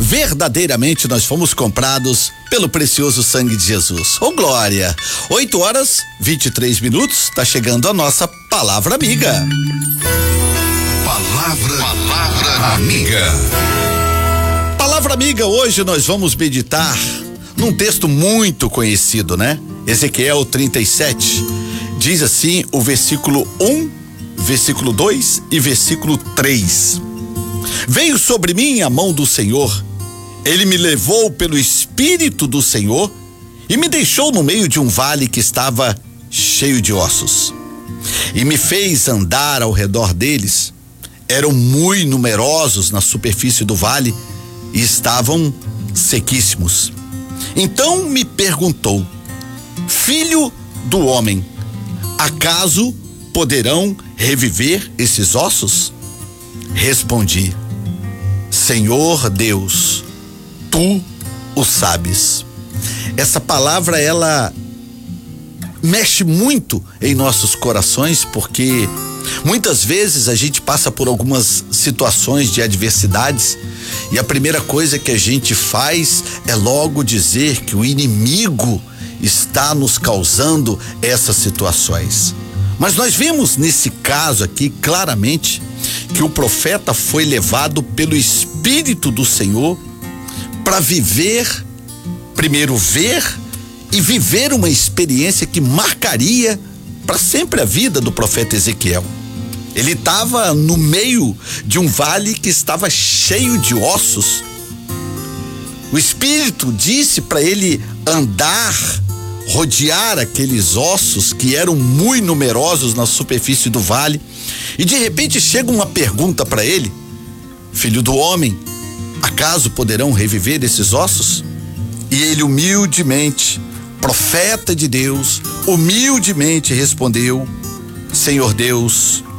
Verdadeiramente nós fomos comprados pelo precioso sangue de Jesus. Ô glória! 8h23, tá chegando a nossa palavra amiga. Palavra amiga. Palavra amiga, hoje nós vamos meditar num texto muito conhecido, né? Ezequiel 37. Diz assim o versículo 1, versículo 2 e versículo 3. Veio sobre mim a mão do Senhor, ele me levou pelo Espírito do Senhor e me deixou no meio de um vale que estava cheio de ossos. E me fez andar ao redor deles. Eram muito numerosos na superfície do vale e estavam sequíssimos. Então me perguntou: filho do homem, acaso poderão reviver esses ossos? Respondi: Senhor Deus, tu o sabes. Essa palavra, ela mexe muito em nossos corações, porque muitas vezes a gente passa por algumas situações de adversidades e a primeira coisa que a gente faz é logo dizer que o inimigo está nos causando essas situações. Mas nós vemos nesse caso aqui claramente que o profeta foi levado pelo Espírito do Senhor para viver, primeiro ver e viver uma experiência que marcaria para sempre a vida do profeta Ezequiel. Ele estava no meio de um vale que estava cheio de ossos. O Espírito disse para ele andar, rodear aqueles ossos que eram muito numerosos na superfície do vale. E de repente chega uma pergunta para ele: filho do homem, acaso poderão reviver esses ossos? E ele humildemente, profeta de Deus, humildemente respondeu: Senhor Deus,